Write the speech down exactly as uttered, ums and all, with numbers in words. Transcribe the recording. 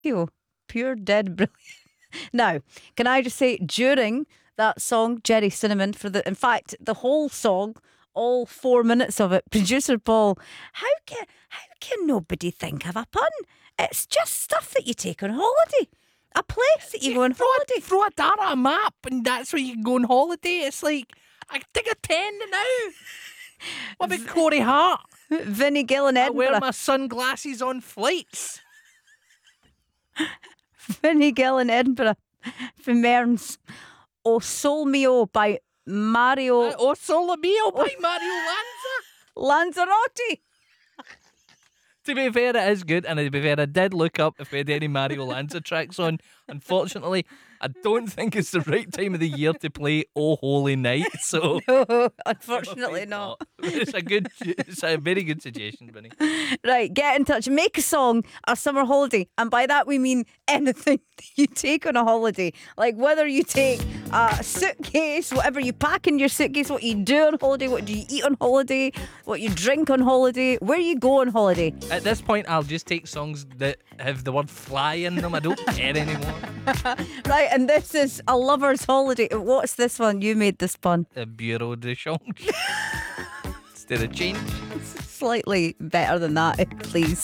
radio. Pure dead brilliant. Now, can I just say, during that song, Jerry Cinnamon, for the, in fact, the whole song, all four minutes of it, producer Paul, how can how can nobody think of a pun? It's just stuff that you take on holiday. A place that you go on throw holiday. A, throw a dart at a map, and that's where you can go on holiday. It's like, I take a ten now. What about Corey Hart? Vinnie Gill in I wear Edinburgh. my sunglasses on flights. Vinnie Gill in Edinburgh from Mearns. O Sol Mio by Mario Uh, oh, Solo Mio by Mario Lanza. Lanzarote. To be fair, it is good, and to be fair, I did look up if we had any Mario Lanza tracks on. Unfortunately, I don't think it's the right time of the year to play Oh Holy Night, so No, unfortunately not. It's a good, it's a very good suggestion, Vinny. Right, get in touch. Make a song a summer holiday, and by that we mean anything that you take on a holiday. Like whether you take a suitcase, whatever you pack in your suitcase, what you do on holiday, what do you eat on holiday, what you drink on holiday, where you go on holiday. At this point, I'll just take songs that have the word fly in them. I don't care anymore. Right, and this is a lover's holiday. What's this one? You made this pun. A bureau de change. Instead of change. Slightly better than that, please.